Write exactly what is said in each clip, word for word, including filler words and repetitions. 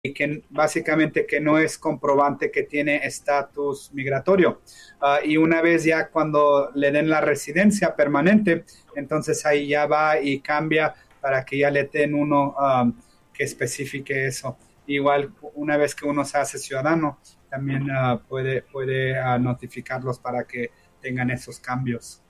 y que básicamente que no es comprobante que tiene estatus migratorio. Uh, y una vez ya cuando le den la residencia permanente, entonces ahí ya va y cambia para que ya le den uno um, que especifique eso. Igual una vez que uno se hace ciudadano, también uh, puede, puede uh, notificarlos para que tengan esos cambios.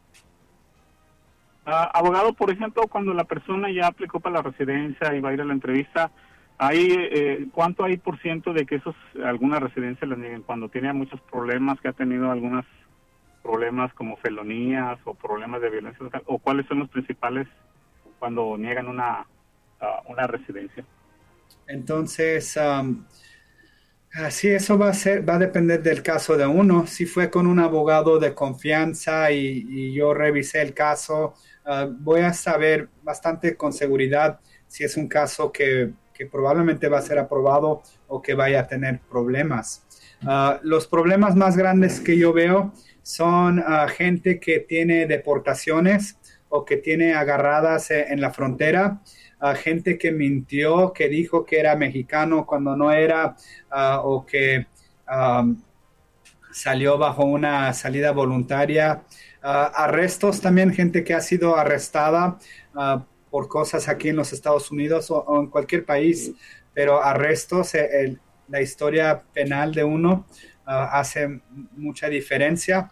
Uh, abogado, por ejemplo, cuando la persona ya aplicó para la residencia y va a ir a la entrevista, ¿hay eh, cuánto hay por ciento de que esos alguna residencia le nieguen cuando tiene muchos problemas, que ha tenido algunos problemas como felonías o problemas de violencia local, o cuáles son los principales cuando niegan una uh, una residencia? Entonces, um, así eso va a ser, va a depender del caso de uno. Si fue con un abogado de confianza y, y yo revisé el caso, uh, voy a saber bastante con seguridad si es un caso que que probablemente va a ser aprobado o que vaya a tener problemas. Uh, los problemas más grandes que yo veo son uh, gente que tiene deportaciones o que tiene agarradas en la frontera, uh, gente que mintió, que dijo que era mexicano cuando no era, uh, o que um, salió bajo una salida voluntaria. Uh, arrestos también, gente que ha sido arrestada uh, por cosas aquí en los Estados Unidos o, o en cualquier país, pero arrestos, el, la historia penal de uno uh, hace mucha diferencia,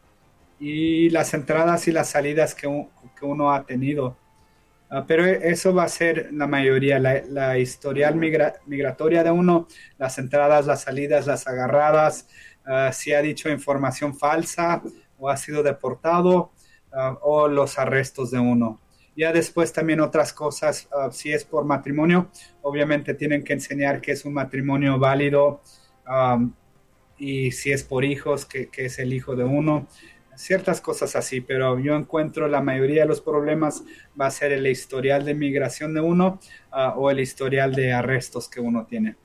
y las entradas y las salidas que, un, que uno ha tenido. Uh, pero eso va a ser la mayoría, la, la historial migra, migratoria de uno, las entradas, las salidas, las agarradas, uh, si ha dicho información falsa o ha sido deportado, uh, o los arrestos de uno. Ya después también otras cosas, uh, si es por matrimonio, obviamente tienen que enseñar que es un matrimonio válido, um, y si es por hijos, que, que es el hijo de uno, ciertas cosas así, pero yo encuentro la mayoría de los problemas va a ser el historial de migración de uno, uh, o el historial de arrestos que uno tiene.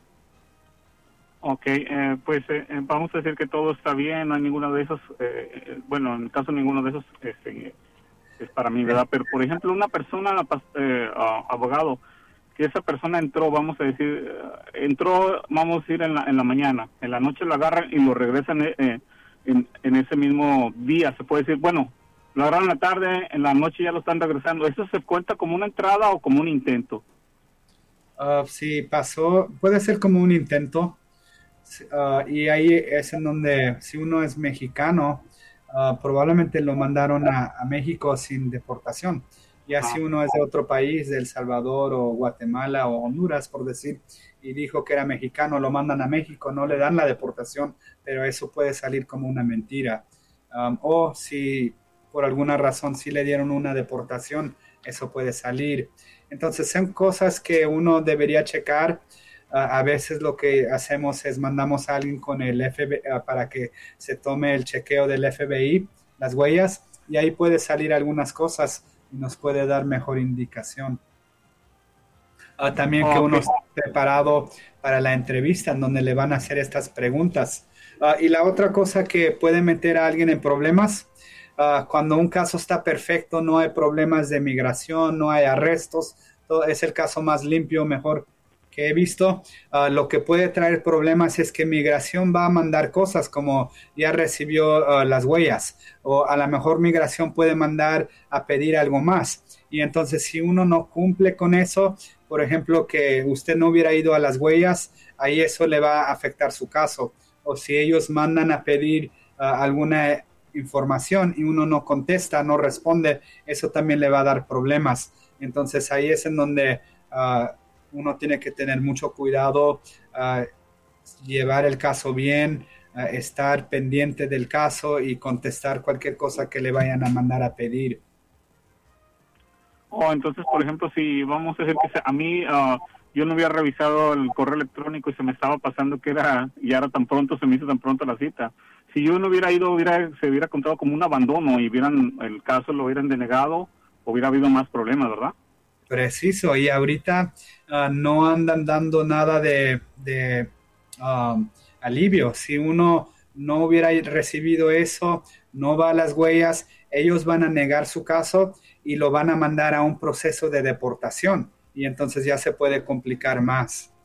Ok, eh, pues eh, vamos a decir que todo está bien, no hay ninguno de esos, eh, bueno, en el caso ninguno de esos este, es para mí, ¿verdad? Pero, por ejemplo, una persona, eh, uh, abogado, que esa persona entró, vamos a decir, uh, entró, vamos a decir, en la, en la mañana, en la noche lo agarran y lo regresan eh, en, en ese mismo día, se puede decir, bueno, lo agarran en la tarde, en la noche ya lo están regresando. ¿Eso se cuenta como una entrada o como un intento? Uh, sí, pasó, puede ser como un intento, uh, y ahí es en donde, si uno es mexicano, Uh, probablemente lo mandaron a, a México sin deportación. Ya si uno es de otro país, de El Salvador o Guatemala o Honduras, por decir, y dijo que era mexicano, lo mandan a México, no le dan la deportación, pero eso puede salir como una mentira. Um, o si por alguna razón sí le dieron una deportación, eso puede salir. Entonces son cosas que uno debería checar. Uh, a veces lo que hacemos es mandamos a alguien con el F B I uh, para que se tome el chequeo del F B I, las huellas, y ahí puede salir algunas cosas y nos puede dar mejor indicación. Uh, también okay. Que uno esté preparado para la entrevista en donde le van a hacer estas preguntas. Uh, y la otra cosa que puede meter a alguien en problemas, uh, cuando un caso está perfecto, no hay problemas de migración, no hay arrestos, todo es el caso más limpio, mejor que he visto. Uh, lo que puede traer problemas es que migración va a mandar cosas como ya recibió uh, las huellas, o a lo mejor migración puede mandar a pedir algo más, y entonces si uno no cumple con eso, por ejemplo que usted no hubiera ido a las huellas, ahí eso le va a afectar su caso, o si ellos mandan a pedir uh, alguna información y uno no contesta, no responde, eso también le va a dar problemas. Entonces ahí es en donde uh, uno tiene que tener mucho cuidado, uh, llevar el caso bien, uh, estar pendiente del caso y contestar cualquier cosa que le vayan a mandar a pedir. Oh, entonces, por ejemplo, si vamos a decir que a mí, uh, yo no había revisado el correo electrónico y se me estaba pasando que era, y ahora tan pronto, se me hizo tan pronto la cita. Si yo no hubiera ido, hubiera, se hubiera contado como un abandono y hubieran, el caso lo hubieran denegado, hubiera habido más problemas, ¿verdad? Preciso, y ahorita uh, no andan dando nada de, de um, alivio. Si uno no hubiera recibido eso, no va a las huellas, ellos van a negar su caso y lo van a mandar a un proceso de deportación, y entonces ya se puede complicar más.